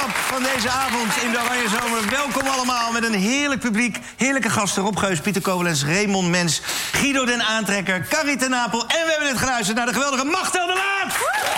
aftrap van deze avond in de Oranje Zomer. Welkom allemaal met een heerlijk publiek. Heerlijke gasten. Rob Geus, Pieter Koblenz, Raymond Mens, Guido den Aantrekker, Carrie ten Napel. En we hebben net geluisterd naar de geweldige Machtel de Laat.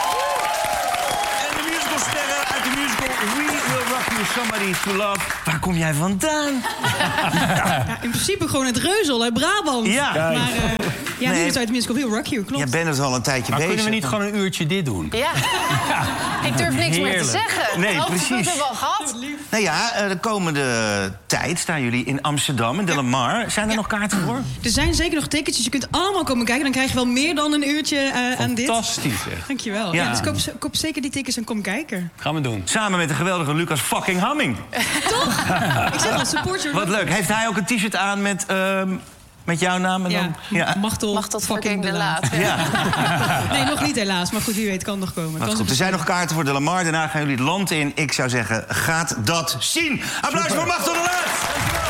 En de musicalsterren uit de musical We Will Rock You, Somebody to Love. Waar kom jij vandaan? Ja, in principe gewoon het Reuzel uit Brabant. Ja. Maar nu is het uit de musical We Will Rock You, klopt. Jij bent het al een tijdje maar bezig. kunnen we niet gewoon een uurtje dit doen? Ja. Ik durf niks meer te zeggen. Nee, Ook precies. we het wel gehad. Nou ja, de komende tijd staan jullie in Amsterdam, in De Lamar. Zijn er nog kaarten voor? Er zijn zeker nog ticketjes. Je kunt allemaal komen kijken. Dan krijg je wel meer dan een uurtje aan dit. Fantastisch, zeg. Dankjewel. Ja. Ja, dus koop zeker die tickets en kom kijken. Gaan we doen. Samen met de geweldige Lucas fucking Hamming. Toch? Ik zeg al, support your... Wat leuk. Heeft hij ook een t-shirt aan met jouw naam? En Ja, dan? Ja. Machtel Mag dat fucking de laat. Ja. Nee, nog niet helaas. Maar goed, wie weet, kan nog komen. Wat Kan goed. Er zijn nog kaarten voor De Lamar. Daarna gaan jullie het land in. Ik zou zeggen, gaat dat zien. Applaus voor Machtel de Laat.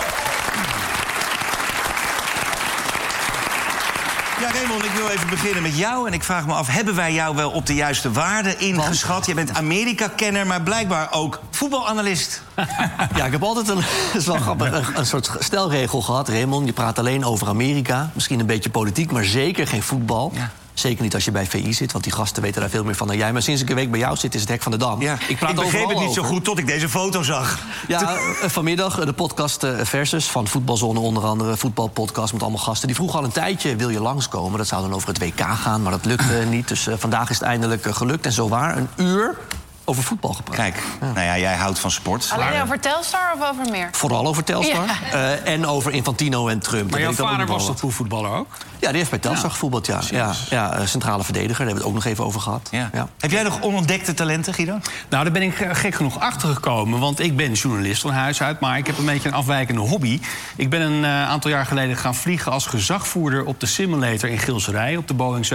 Ja, Raymond, ik wil even beginnen met jou. En ik vraag me af, hebben wij jou wel op de juiste waarde ingeschat? Je bent Amerika-kenner, maar blijkbaar ook voetbalanalist. Ja, ik heb altijd dat is wel grappig, een soort stelregel gehad. Raymond, je praat alleen over Amerika. Misschien een beetje politiek, maar zeker geen voetbal. Ja. Zeker niet als je bij VI zit, want die gasten weten daar veel meer van dan jij. Maar sinds ik een week bij jou zit, is het Hek van de Dam. Ja, ik begreep het niet zo goed tot ik deze foto zag. Ja, vanmiddag de podcast Versus van Voetbalzone onder andere. Voetbalpodcast met allemaal gasten. Die vroegen al een tijdje, wil je langskomen? Dat zou dan over het WK gaan, maar dat lukte niet. Dus vandaag is het eindelijk gelukt. En zowaar een uur over voetbal gepraat. Kijk, nou ja, jij houdt van sport. Alleen over Telstar of over meer? Vooral over Telstar. Ja. En over Infantino en Trump. Maar jouw vader was toch profvoetballer ook? Ja, die heeft bij Telstar gevoetbald, ja. Centrale verdediger, daar hebben we het ook nog even over gehad. Ja. Ja. Heb jij nog onontdekte talenten, Guido? Nou, daar ben ik gek genoeg achter gekomen. Want ik ben journalist van huis uit, maar ik heb een beetje een afwijkende hobby. Ik ben een aantal jaar geleden gaan vliegen als gezagvoerder op de simulator in Gilserij, op de Boeing 737-800.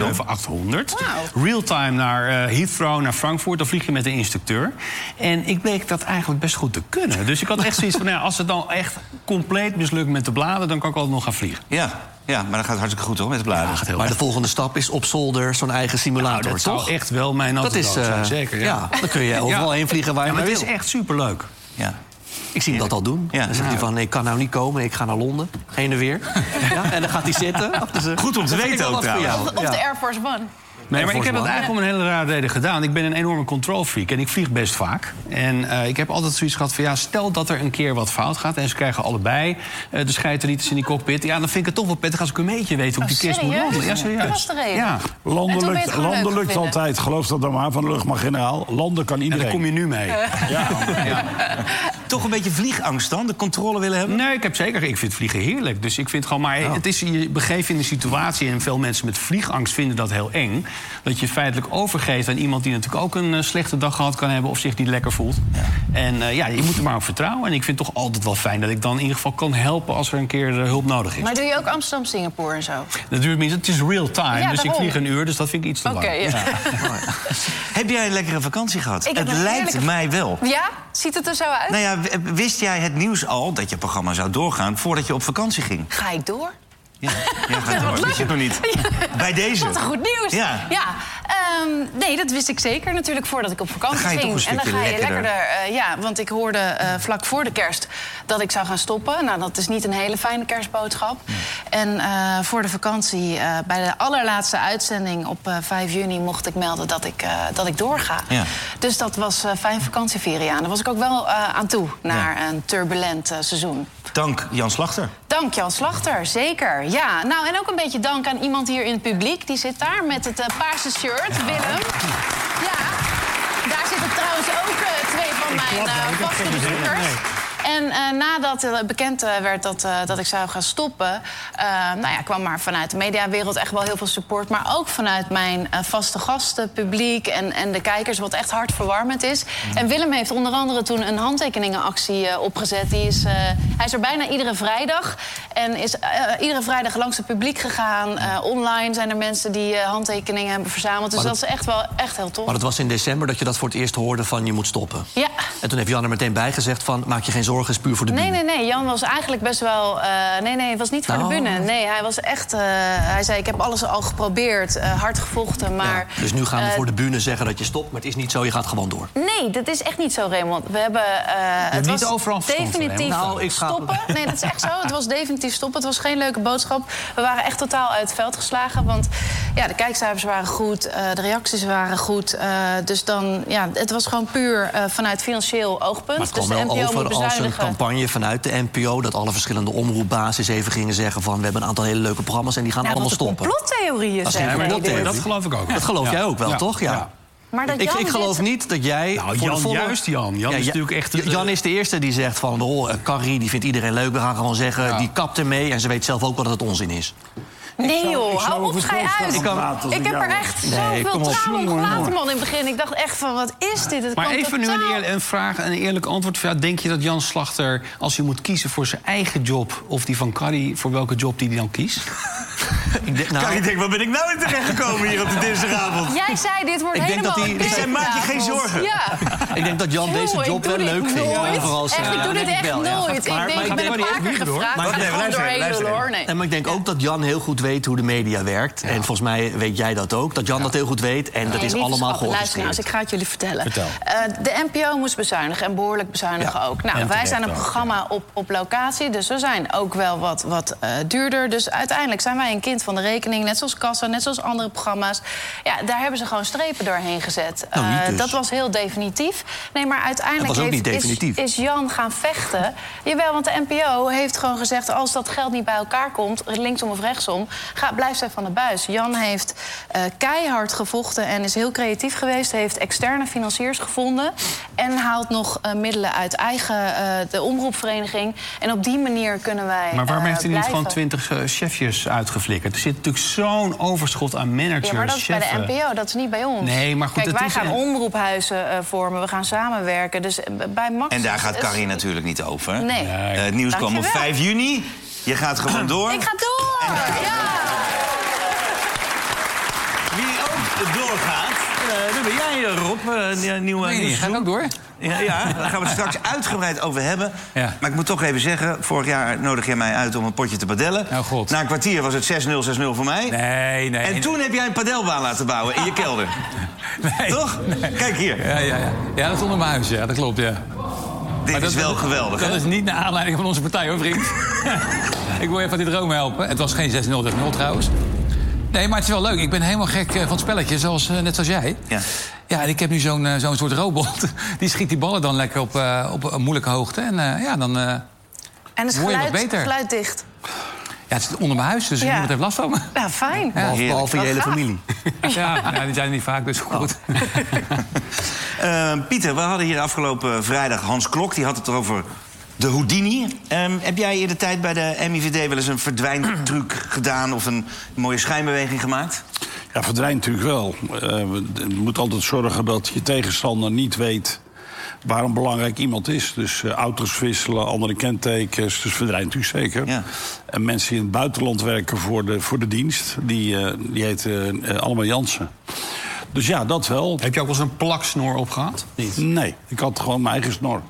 Wow. Real-time naar Heathrow, naar Frankfurt. Dan vlieg je met een instructeur. En ik bleek dat eigenlijk best goed te kunnen. Dus ik had echt zoiets van, nou ja, als het dan echt compleet mislukt met de bladen, dan kan ik altijd nog gaan vliegen. Ja, maar dat gaat hartstikke goed hoor, met de bladen. Ja, Maar de volgende stap is op zolder zo'n eigen simulator, Nou, dat toch? zou echt wel mijn Dat is antidote zijn, zeker. Ja, dan kun je overal heen vliegen waar je maar maar het wil. is echt superleuk. Ja. Ik zie hem dat al doen. Ja. Dan zegt hij van, ik kan nou niet komen, ik ga naar Londen. Heen en weer. Ja, en dan gaat hij zitten. Goed om te weten ook trouwens. Of de Air Force One. Nee, maar ik heb dat eigenlijk om een hele rare reden gedaan. Ik ben een enorme control freak en ik vlieg best vaak. En ik heb altijd zoiets gehad van, ja, stel dat er een keer wat fout gaat en ze krijgen allebei de scheiterrieters in die cockpit. Ja, dan vind ik het toch wel prettig als ik een beetje weet hoe ik die kist moet landen. Ja, serieus. Dat was de reden. Ja. Landen lukt altijd, geloof dat dan maar, van de luchtmacht-generaal. Landen kan En iedereen. daar kom je nu mee. Toch een beetje vliegangst dan, de controle willen hebben? Nee, ik vind vliegen heerlijk. Dus ik vind gewoon, maar het is, je begeeft je in een situatie, en veel mensen met vliegangst vinden dat heel eng, dat je feitelijk overgeeft aan iemand die natuurlijk ook een slechte dag gehad kan hebben of zich niet lekker voelt. Ja. En je moet er maar op vertrouwen. En ik vind het toch altijd wel fijn dat ik dan in ieder geval kan helpen als er een keer hulp nodig is. Maar doe je ook Amsterdam, Singapore en zo? Dat duurt niet, het is real time, Ja, dus ik daarom. vlieg een uur, dus dat vind ik iets te lang. Oké, ja. Heb jij een lekkere vakantie gehad? Ik heb Het een lijkt heerlijke- mij wel. Ja? Ziet het er zo uit? Nou ja, wist jij het nieuws al dat je programma zou doorgaan voordat je op vakantie ging? Ga ik door? Ja, gaat door. Dat is het nog niet. Bij deze. Wat een goed nieuws. Ja. Nee, dat wist ik zeker natuurlijk voordat ik op vakantie Dan ga je ging. toch een En dan stukje ga je lekkerder. want ik hoorde vlak voor de kerst dat ik zou gaan stoppen. Nou, dat is niet een hele fijne kerstboodschap. En voor de vakantie, bij de allerlaatste uitzending op 5 juni... mocht ik melden dat ik doorga. Ja. Dus dat was fijn vakantievieren, ja. Daar was ik ook wel aan toe, naar een turbulent seizoen. Dank Jan Slachter. Dank Jan Slachter, zeker. Ja, nou en ook een beetje dank aan iemand hier in het publiek. Die zit daar met het paarse shirt, Willem. Ja, daar zitten trouwens ook 2 van mijn vaste bezoekers. En nadat bekend werd dat ik zou gaan stoppen... kwam maar vanuit de mediawereld echt wel heel veel support. Maar ook vanuit mijn vaste gasten, publiek en de kijkers... wat echt hartverwarmend is. En Willem heeft onder andere toen een handtekeningenactie opgezet. Hij is er bijna iedere vrijdag. En is iedere vrijdag langs het publiek gegaan. Online zijn er mensen die handtekeningen hebben verzameld. Dus dat is echt wel echt heel tof. Maar het was in december dat je dat voor het eerst hoorde van je moet stoppen. Ja. En toen heeft Jan er meteen bij gezegd van, maak je geen zorgen, zorgen is puur voor de bühne? Nee. Jan was eigenlijk best wel... nee, het was niet voor de bühne. Nee, hij was echt... hij zei, ik heb alles al geprobeerd, hard gevochten, maar... Ja, dus nu gaan we voor de bühne zeggen dat je stopt, maar het is niet zo, je gaat gewoon door. Nee, dat is echt niet zo, Raymond. We hebben... het niet was overal verstand van, definitief stoppen. Nee, dat is echt zo. Het was definitief stoppen. Het was geen leuke boodschap. We waren echt totaal uit het veld geslagen. Want ja, de kijkcijfers waren goed, de reacties waren goed. Dus dan, ja, het was gewoon puur vanuit financieel oogpunt. Maar het kwam dus de wel NPO over moet als een bezuinigen. campagne vanuit de NPO... dat alle verschillende omroepbasis even gingen zeggen van... we hebben een aantal hele leuke programma's en die gaan allemaal stoppen. Complottheorieën Dat is zijn geen er. complottheorie. Dat geloof ik ook. Dat geloof jij ook wel, toch? Ja. Maar dat Ik Jan geloof dit- niet dat jij... Nou, voor de Jan, volle- juist Jan. Jan is natuurlijk echt... Jan is de eerste die zegt van... Carrie, die vindt iedereen leuk. We gaan gewoon zeggen, die kapt ermee. En ze weet zelf ook wel dat het onzin is. Nee joh, ik zou hou op, over schei het uit. gaan praten als Ik ik heb jou er was. echt Nee, zoveel kom op, tranen om jongen, gelaten, jongen. man. In het begin, ik dacht echt van, wat is dit? Het Maar kan even nu totaal... een vraag, een eerlijk antwoord. Ja, denk je dat Jan Slachter, als hij moet kiezen voor zijn eigen job... of die van Carrie, voor welke job die dan kiest? Carrie denkt, waar ben ik nou in terechtgekomen hier op de dinsdagavond? Jij zei, dit wordt Ik denk helemaal dat die- een ik zei, maak je geen keukentafel. zorgen. Ja. Ik denk dat Jan deze Joh, job ik doe wel dit leuk vindt. nooit. Overal Echt, zeggen. ik doe Ja, dit denk echt wel, ja. nooit. Maar Ik ik ben een denk- paar keer gevraagd. Wacht Ik even, ga gewoon luister, doorheen luister. lullen, hoor. Nee. En maar ik denk ook dat Jan heel goed weet hoe de media werkt. En volgens mij weet jij dat ook. Dat Jan dat heel goed weet. En dat is Nee, allemaal lieve schatten, luister nou eens, georchestreerd. ik ga het jullie vertellen. Vertel. De NPO moest bezuinigen en behoorlijk bezuinigen ook. Nou, wij zijn een programma op locatie, dus we zijn ook wel wat duurder. Dus uiteindelijk zijn wij een kind van de rekening, net zoals Kassa, net zoals andere programma's. Ja, daar hebben ze gewoon strepen doorheen gezet. Nou, niet dus. Dat was heel definitief. Nee, maar uiteindelijk Dat was ook niet definitief. is Jan gaan vechten. Jawel, want de NPO heeft gewoon gezegd, als dat geld niet bij elkaar komt, linksom of rechtsom, blijf zij van de buis. Jan heeft keihard gevochten en is heel creatief geweest. Heeft externe financiers gevonden en haalt nog middelen uit de omroepvereniging. En op die manier kunnen wij Maar waarom heeft hij niet blijven. gewoon 20 chefjes uitgeflikkerd? Er zit natuurlijk zo'n overschot aan managers, Ja, maar dat is bij de cheffen. NPO, dat is niet bij ons. Nee, maar goed, Kijk, het wij is gaan een- omroephuizen vormen, we gaan samenwerken. Dus bij Max... En daar gaat is- Carrie natuurlijk niet over. Nee. Het nieuws kwam op Dankjewel. 5 juni. Je gaat gewoon door. Ik ga door! Ja! Wie ook doorgaat, dat ben jij, Rob. Nieuwe Ga ik ook door? Ja, daar gaan we het straks uitgebreid over hebben. Ja. Maar ik moet toch even zeggen, vorig jaar nodig jij mij uit om een potje te padellen. Oh, God. Na een kwartier was het 6-0 voor mij. Nee. En toen heb jij een padelbaan laten bouwen in je kelder. Nee. Toch? Kijk hier. Ja, dat stond in mijn huis, ja, dat klopt, ja. Dit is wel geweldig, Dat hè? is niet naar aanleiding van onze partij, hoor, vriend. Ik wil even aan die droom helpen. Het was geen 6-0 trouwens. Nee, maar het is wel leuk. Ik ben helemaal gek van het spelletje, net zoals jij. Ja. Ja, en ik heb nu zo'n soort robot. Die schiet die ballen dan lekker op een moeilijke hoogte. En dan... En het Word je wat beter? geluid dicht. Ja, het zit onder mijn huis, dus Ja. niemand heeft last van me. Ja, fijn. Behalve je hele Wat gaaf. familie. Ja, die zijn er niet vaak, dus goed. Pieter, we hadden hier afgelopen vrijdag Hans Klok. Die had het erover de Houdini. Heb jij in de tijd bij de MIVD wel eens een verdwijntruc gedaan... of een mooie schijnbeweging gemaakt? Ja, verdwijnt natuurlijk wel. Je moet altijd zorgen dat je tegenstander niet weet waarom belangrijk iemand is. Dus auto's wisselen, andere kentekens. Dus verdwijnt natuurlijk zeker. Ja. En mensen die in het buitenland werken voor de dienst... die heten allemaal Jansen. Dus ja, dat wel. Heb je ook wel eens een plaksnor opgehad? Niet? Nee, ik had gewoon mijn eigen snor.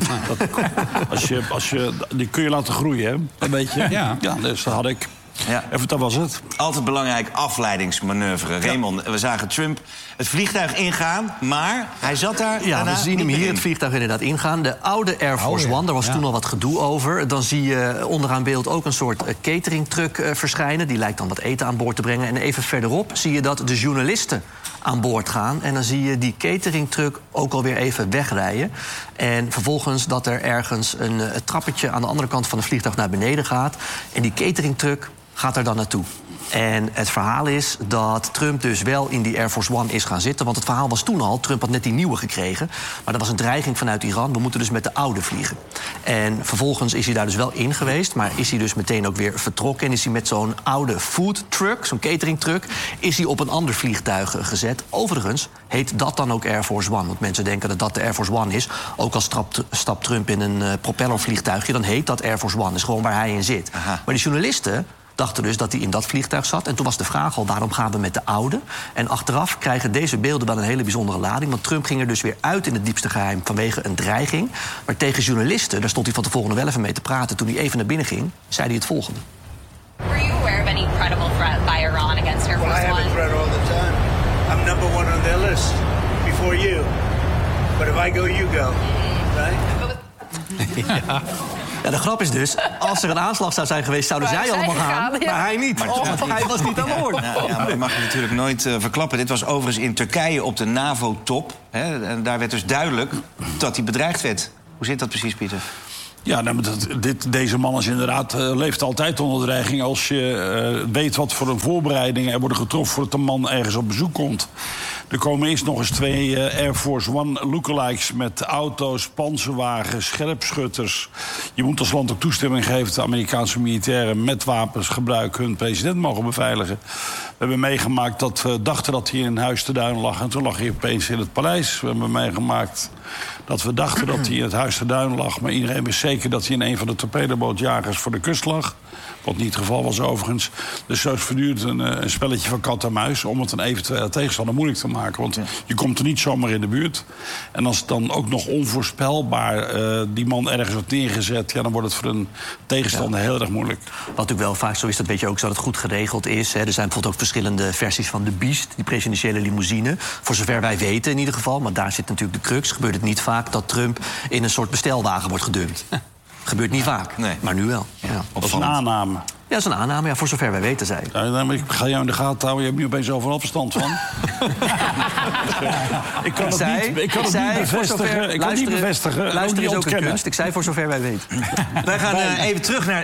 Die kun je laten groeien, hè? Een beetje. Ja. Dus dat had ik. Ja. Even, dat was het. Altijd belangrijk, afleidingsmanoeuvre. Raymond, we zagen Trump het vliegtuig ingaan, maar hij zat daar. Ja, daarna we zien niet hem meer hier in. het vliegtuig inderdaad ingaan. De oude Air Force One, daar was toen al wat gedoe over. Dan zie je onderaan beeld ook een soort cateringtruck verschijnen. Die lijkt dan wat eten aan boord te brengen. En even verderop zie je dat de journalisten aan boord gaan. En dan zie je die cateringtruck ook alweer even wegrijden. En vervolgens dat er ergens een trappetje aan de andere kant van het vliegtuig naar beneden gaat. En die cateringtruck gaat er dan naartoe. En het verhaal is dat Trump dus wel in die Air Force One is gaan zitten. Want het verhaal was toen al, Trump had net die nieuwe gekregen. Maar er was een dreiging vanuit Iran, we moeten dus met de oude vliegen. En vervolgens is hij daar dus wel in geweest. Maar is hij dus meteen ook weer vertrokken. En is hij met zo'n oude food truck, zo'n catering truck... is hij op een ander vliegtuig gezet. Overigens heet dat dan ook Air Force One. Want mensen denken dat dat de Air Force One is. Ook al stapt Trump in een propellervliegtuigje, dan heet dat Air Force One. Dat is gewoon waar hij in zit. Aha. Maar die journalisten... dachten dus dat hij in dat vliegtuig zat. En toen was de vraag al, waarom gaan we met de oude? En achteraf krijgen deze beelden wel een hele bijzondere lading. Want Trump ging er dus weer uit in het diepste geheim vanwege een dreiging. Maar tegen journalisten, daar stond hij van tevoren nog wel even mee te praten. Toen hij even naar binnen ging, zei hij het volgende. Were you aware of any credible threat by Iran against Air Force One? I have a threat all the time. I'm number one on their list before you. But if I go, you go. Right? Ja, de grap is dus, als er een aanslag zou zijn geweest, zouden zij allemaal gaan. Ja. Maar hij niet. Hij was niet aan boord. Ja, maar dat mag je natuurlijk nooit verklappen. Dit was overigens in Turkije op de NAVO-top. En daar werd dus duidelijk dat hij bedreigd werd. Hoe zit dat precies, Pieter? Ja, nou, deze man is inderdaad, leeft altijd onder dreiging. Als je weet wat voor een voorbereidingen er worden getroffen voordat een man ergens op bezoek komt. Er komen eerst nog eens 2 Air Force One lookalikes met auto's, panzerwagens, scherpschutters. Je moet als land ook toestemming geven dat de Amerikaanse militairen met wapensgebruik hun president mogen beveiligen. We hebben meegemaakt dat we dachten dat hij in Huis te Duin lag en toen lag hij opeens in het paleis. We hebben meegemaakt dat we dachten dat hij in het Huis te Duin lag, maar iedereen wist zeker dat hij in een van de torpedobootjagers voor de kust lag. Wat niet het geval was overigens. Dus zo is voortdurend een spelletje van kat en muis om het een eventuele tegenstander moeilijk te maken. Want je komt er niet zomaar in de buurt. En als het dan ook nog onvoorspelbaar die man ergens wordt neergezet, ja, dan wordt het voor een tegenstander heel erg moeilijk. Wat natuurlijk wel vaak zo is, dat weet je ook zo dat het goed geregeld is. Hè. Er zijn bijvoorbeeld ook verschillende versies van de Beast, die presidentiële limousine. Voor zover wij weten in ieder geval. Maar daar zit natuurlijk de crux. Gebeurt het niet vaak dat Trump in een soort bestelwagen wordt gedumpt. Gebeurt niet vaak, nee. Maar nu wel. Ja. Dat is een aanname. Ja, dat is een aanname, ja, voor zover wij weten, zei ik. Ja, maar ik ga jou in de gaten houden, je hebt nu opeens overal verstand van. Ik kan het niet bevestigen. Luister is ook een kunst. Ik zei voor zover wij weten. Wij gaan even terug naar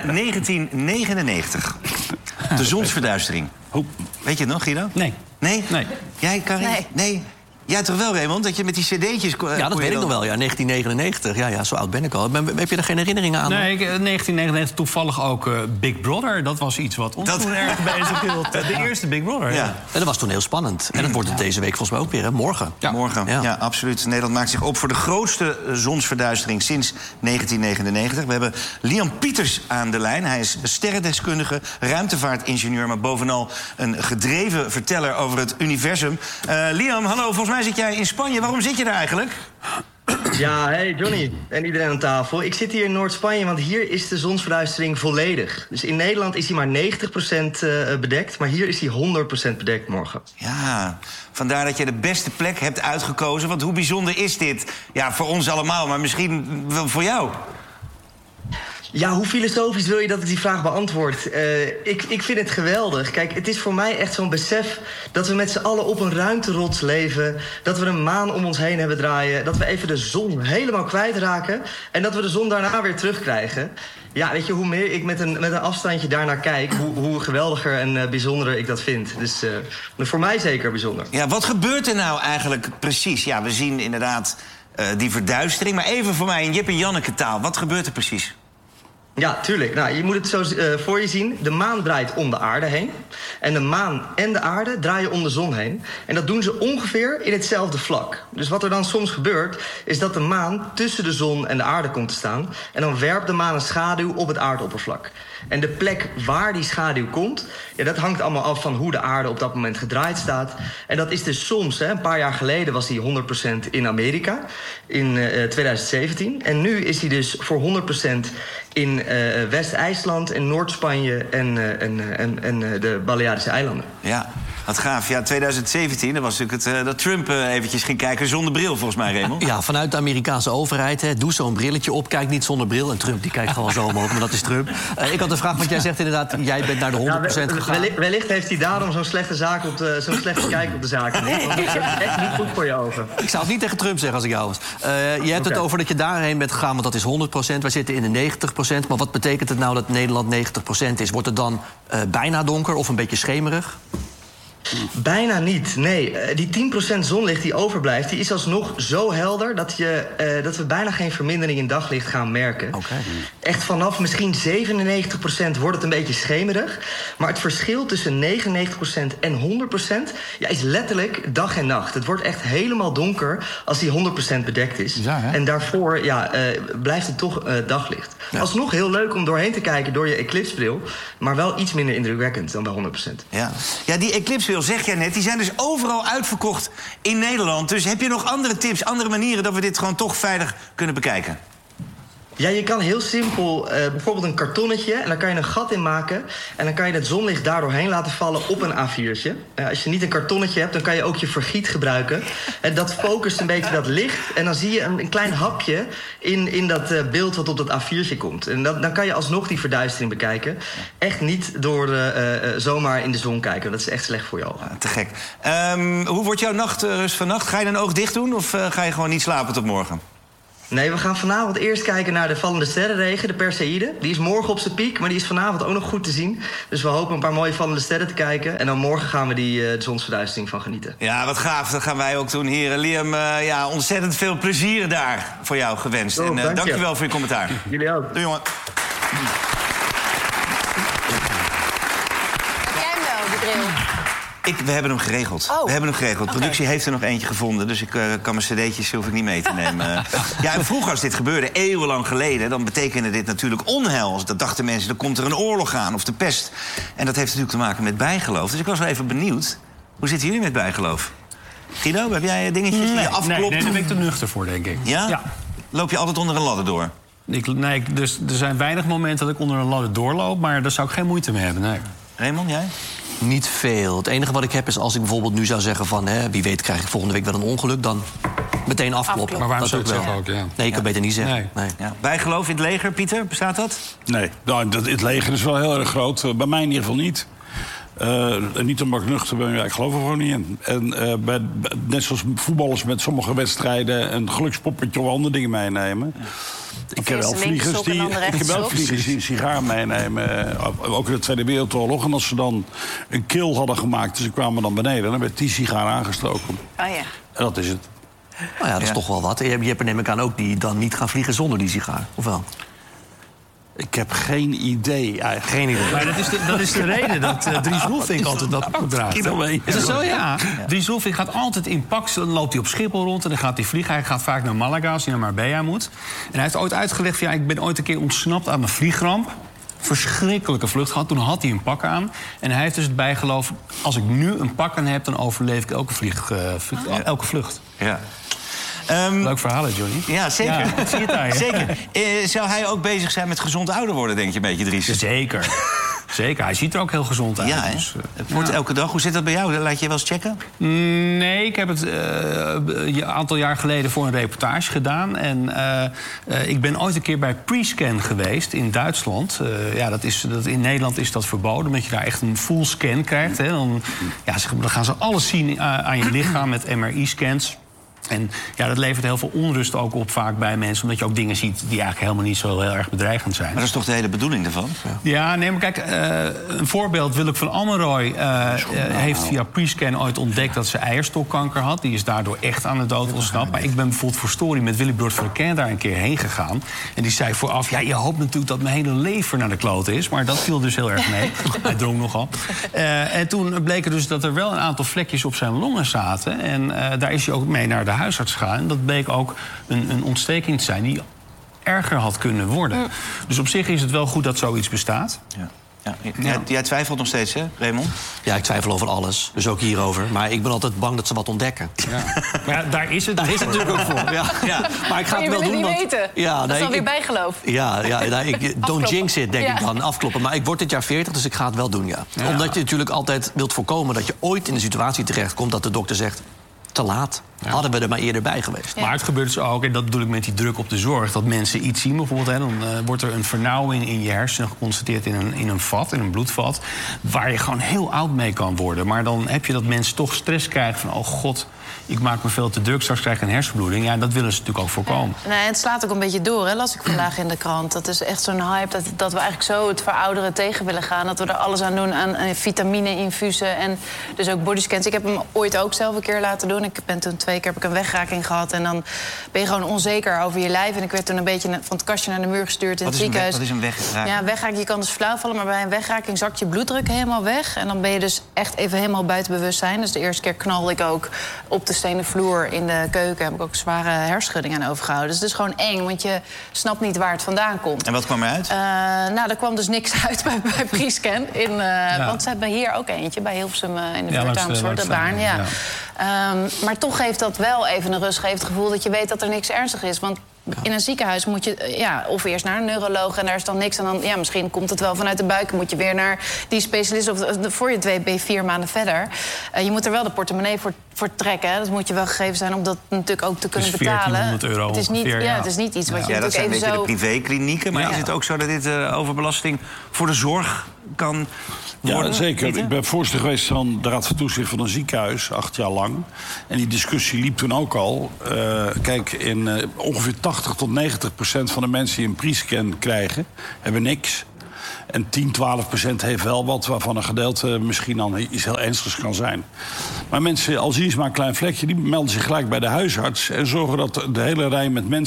1999. De zonsverduistering. Weet je het nog, Guido? Nee. Nee? Nee. Jij, Karin? Nee. Jij toch wel, Raymond? Dat je met die cd'tjes... Ja, dat weet ik nog wel, ja. 1999. Ja, zo oud ben ik al. Heb je er geen herinneringen aan? Nee, 1999 toevallig ook Big Brother. Dat was iets wat ons toen erg bezig hield. De eerste Big Brother, ja. En dat was toen heel spannend. En dat wordt het deze week volgens mij ook weer, hè? Morgen. Ja. Morgen, ja, absoluut. Nederland maakt zich op voor de grootste zonsverduistering sinds 1999. We hebben Liam Pieters aan de lijn. Hij is sterrendeskundige, ruimtevaartingenieur, maar bovenal een gedreven verteller over het universum. Liam, hallo, volgens mij zit jij in Spanje. Waarom zit je daar eigenlijk? Ja, hey Johnny en iedereen aan tafel. Ik zit hier in Noord-Spanje, want hier is de zonsverduistering volledig. Dus in Nederland is hij maar 90% bedekt, maar hier is hij 100% bedekt morgen. Ja, vandaar dat je de beste plek hebt uitgekozen. Want hoe bijzonder is dit? Ja, voor ons allemaal, maar misschien wel voor jou. Ja, hoe filosofisch wil je dat ik die vraag beantwoord? Ik vind het geweldig. Kijk, het is voor mij echt zo'n besef dat we met z'n allen op een ruimterots leven. Dat we een maan om ons heen hebben draaien. Dat we even de zon helemaal kwijtraken. En dat we de zon daarna weer terugkrijgen. Ja, weet je, hoe meer ik met een afstandje daarnaar kijk, hoe geweldiger en bijzonderer ik dat vind. Dus voor mij zeker bijzonder. Ja, wat gebeurt er nou eigenlijk precies? Ja, we zien inderdaad die verduistering. Maar even voor mij in Jip en Janneke taal. Wat gebeurt er precies? Ja, tuurlijk. Nou, je moet het zo voor je zien. De maan draait om de aarde heen. En de maan en de aarde draaien om de zon heen. En dat doen ze ongeveer in hetzelfde vlak. Dus wat er dan soms gebeurt, is dat de maan tussen de zon en de aarde komt te staan. En dan werpt de maan een schaduw op het aardoppervlak. En de plek waar die schaduw komt, ja, dat hangt allemaal af van hoe de aarde op dat moment gedraaid staat. En dat is dus soms, een paar jaar geleden was die 100% in Amerika, in 2017. En nu is die dus voor 100% in West-IJsland en Noord-Spanje en de Balearische eilanden. Ja, wat gaaf. Ja, 2017, dat was natuurlijk dat Trump eventjes ging kijken zonder bril, volgens mij, Raymond. Ja, vanuit de Amerikaanse overheid. Hè. Doe zo'n brilletje op, kijk niet zonder bril. En Trump die kijkt gewoon zo omhoog, maar dat is Trump. Ik had een vraag, want jij zegt inderdaad, jij bent naar de 100% gegaan. Wellicht heeft hij daarom zo'n slechte kijk op de zaken. Dat is echt niet goed voor je ogen. Ik zou het niet tegen Trump zeggen als ik jou was. Je hebt het over dat je daarheen bent gegaan, want dat is 100%. Wij zitten in de 90%. Maar wat betekent het nou dat Nederland 90% is? Wordt het dan bijna donker of een beetje schemerig? Bijna niet, nee. Die 10% zonlicht die overblijft, die is alsnog zo helder dat we bijna geen vermindering in daglicht gaan merken. Echt vanaf misschien 97% wordt het een beetje schemerig. Maar het verschil tussen 99% en 100% is letterlijk dag en nacht. Het wordt echt helemaal donker als die 100% bedekt is. Ja, hè? En daarvoor blijft het toch daglicht. Ja. Alsnog heel leuk om doorheen te kijken door je eclipsebril, maar wel iets minder indrukwekkend dan bij 100%. Ja, die eclipsebril, zeg jij net, die zijn dus overal uitverkocht in Nederland. Dus heb je nog andere tips, andere manieren dat we dit gewoon toch veilig kunnen bekijken? Ja, je kan heel simpel bijvoorbeeld een kartonnetje, en daar kan je een gat in maken. En dan kan je het zonlicht daardoorheen laten vallen op een A4'tje. Als je niet een kartonnetje hebt, dan kan je ook je vergiet gebruiken. Dat focust een beetje dat licht. En dan zie je een klein hapje in dat beeld wat op dat A4'tje komt. En dan kan je alsnog die verduistering bekijken. Echt niet door zomaar in de zon kijken. Dat is echt slecht voor je ogen. Te gek. Hoe wordt jouw nachtrust vannacht? Ga je een oog dicht doen of ga je gewoon niet slapen tot morgen? Nee, we gaan vanavond eerst kijken naar de vallende sterrenregen, de Perseïde. Die is morgen op zijn piek, maar die is vanavond ook nog goed te zien. Dus we hopen een paar mooie vallende sterren te kijken. En dan morgen gaan we de zonsverduistering van genieten. Ja, wat gaaf. Dat gaan wij ook doen, heren. Liam, ontzettend veel plezier daar voor jou gewenst. En dankjewel voor je commentaar. Jullie ook. Doei, jongen. Heb jij hem wel, die bril? We hebben hem geregeld. Oh. We hebben hem geregeld. Productie heeft er nog eentje gevonden, dus ik kan mijn cd'tjes hoef ik niet mee te nemen. En vroeger als dit gebeurde, eeuwenlang geleden, dan betekende dit natuurlijk onheil. Dat dachten mensen, er komt er een oorlog aan of de pest. En dat heeft natuurlijk te maken met bijgeloof. Dus ik was wel even benieuwd. Hoe zitten jullie met bijgeloof? Guido, heb jij dingetjes die je afklopt? Nee, daar ben ik te nuchter voor, denk ik. Ja? Loop je altijd onder een ladder door? Dus er zijn weinig momenten dat ik onder een ladder doorloop, maar daar zou ik geen moeite mee hebben, nee. Raymond, jij? Niet veel. Het enige wat ik heb is als ik bijvoorbeeld nu zou zeggen van wie weet krijg ik volgende week wel een ongeluk, dan meteen afkloppen. Maar waarom zou dat je ook het wel. zeggen ook, ja. Nee, ik kan beter niet zeggen. Nee. Ja. Bijgeloof in het leger, Pieter, bestaat dat? Nee, het leger is wel heel erg groot. Bij mij in ieder geval niet. Niet omdat ik nuchter ben, ik geloof er gewoon niet in. En net zoals voetballers met sommige wedstrijden een gelukspoppetje of andere dingen meenemen. Ik heb wel vliegers die een sigaar meenemen, ook in de Tweede Wereldoorlog. En als ze dan een kill hadden gemaakt, dus ze kwamen dan beneden, dan werd die sigaar aangestoken. Oh ja. En dat is het. Nou ja, dat is toch wel wat. Je hebt er neem ik aan ook die dan niet gaan vliegen zonder die sigaar, of wel? Ik heb geen idee eigenlijk. Geen idee. Maar dat is de reden dat Dries Roelvink altijd dat pak draagt. Is dat zo? Ja. Dries Roelvink gaat altijd in pak. Dan loopt hij op Schiphol rond en dan gaat hij vliegen. Hij gaat vaak naar Malaga als hij naar Marbella moet. En hij heeft ooit uitgelegd van ik ben ooit een keer ontsnapt aan een vliegramp. Verschrikkelijke vlucht gehad. Toen had hij een pak aan. En hij heeft dus het bijgeloof, als ik nu een pak aan heb, dan overleef ik elke vlucht. Ja. Leuk verhaal, Johnny. Ja, zeker. Ja, zie je het daar, zeker. Zou hij ook bezig zijn met gezond ouder worden, denk je een beetje, Dries? Zeker. Zeker, hij ziet er ook heel gezond uit. Ja, dus, het wordt elke dag. Hoe zit dat bij jou? Laat je wel eens checken? Nee, ik heb het een aantal jaar geleden voor een reportage gedaan. En ik ben ooit een keer bij Prescan geweest in Duitsland. In Nederland is dat verboden, omdat je daar echt een full scan krijgt. Hè. Dan gaan ze alles zien aan je lichaam met MRI-scans. En dat levert heel veel onrust ook op vaak bij mensen, omdat je ook dingen ziet die eigenlijk helemaal niet zo heel erg bedreigend zijn. Maar dat is toch de hele bedoeling ervan? Ja, nee, maar kijk, een voorbeeld. Willem van Ammeroy heeft via Prescan ooit ontdekt dat ze eierstokkanker had. Die is daardoor echt aan de dood ontsnapt. Maar ik ben bijvoorbeeld voor Story met Willy Brood van Ken daar een keer heen gegaan. En die zei vooraf, je hoopt natuurlijk dat mijn hele lever naar de kloot is. Maar dat viel dus heel erg mee. Hij dronk nogal. En toen bleek er dus dat er wel een aantal vlekjes op zijn longen zaten. En daar is hij ook mee naar de huisarts gegaan. En dat bleek ook een ontsteking te zijn die erger had kunnen worden. Dus op zich is het wel goed dat zoiets bestaat. Jij twijfelt nog steeds, hè, Raymond? Ja, ik twijfel over alles. Dus ook hierover. Maar ik ben altijd bang dat ze wat ontdekken. Ja. Maar daar is het natuurlijk ook voor. Ja. Maar ik ga het wel doen. Niet weten. Ja, dat is alweer bijgeloof. Don't jinx it, denk ik dan. Afkloppen. Maar ik word dit jaar 40, dus ik ga het wel doen, ja. Omdat je natuurlijk altijd wilt voorkomen dat je ooit in de situatie terechtkomt dat de dokter zegt, te laat. Hadden we er maar eerder bij geweest. Maar het gebeurt dus ook, en dat bedoel ik met die druk op de zorg... dat mensen iets zien bijvoorbeeld. Hè, dan wordt er een vernauwing in je hersenen geconstateerd in een vat, in een bloedvat... waar je gewoon heel oud mee kan worden. Maar dan heb je dat mensen toch stress krijgen van... oh god, ik maak me veel te druk, straks krijg ik een hersenbloeding. Ja, dat willen ze natuurlijk ook voorkomen. Nee, het slaat ook een beetje door, hè, las ik vandaag in de krant. Dat is echt zo'n hype dat we eigenlijk zo het verouderen tegen willen gaan. Dat we er alles aan doen, aan vitamine-infusen en dus ook bodyscans. Ik heb hem ooit ook zelf een keer laten doen. Ik ben toen 2 keer heb ik een wegraking gehad. En dan ben je gewoon onzeker over je lijf. En ik werd toen een beetje van het kastje naar de muur gestuurd in het ziekenhuis. Wat is een wegraking? Ja, wegraking, je kan dus flauw vallen, maar bij een wegraking zakt je bloeddruk helemaal weg. En dan ben je dus echt even helemaal buiten bewustzijn. Dus de eerste keer knalde ik ook op de stenen vloer in de keuken. Heb ik ook zware hersenschudding aan overgehouden. Dus het is gewoon eng, want je snapt niet waar het vandaan komt. En wat kwam eruit? Nou, er kwam dus niks uit bij Priescan. Want ze hebben hier ook eentje, bij Hilversum in de buurt aan de Baarn. Ja. Maar toch geeft dat wel even een rustgevend gevoel... dat je weet dat er niks ernstig is. Want in een ziekenhuis moet je of eerst naar een neuroloog... en daar is dan niks. En dan, misschien komt het wel vanuit de buik. Dan moet je weer naar die specialist. Of voor je het weet ben je 4 maanden verder. Je moet er wel de portemonnee voor trekken. Hè. Dat moet je wel gegeven zijn om dat natuurlijk ook te kunnen betalen. €1400 het is niet, ongeveer, het is niet iets wat je dat zijn even zo... de privéklinieken. Maar is het ook zo dat dit overbelasting voor de zorg kan... Ja, zeker. Ik ben voorzitter geweest van de Raad van Toezicht van een ziekenhuis, 8 jaar lang. En die discussie liep toen ook al. Kijk, ongeveer 80-90% van de mensen die een Priescan krijgen, hebben niks. En 10-12% heeft wel wat, waarvan een gedeelte misschien dan iets heel ernstigs kan zijn. Maar mensen, al zien ze maar een klein vlekje, die melden zich gelijk bij de huisarts en zorgen dat de hele rij met mensen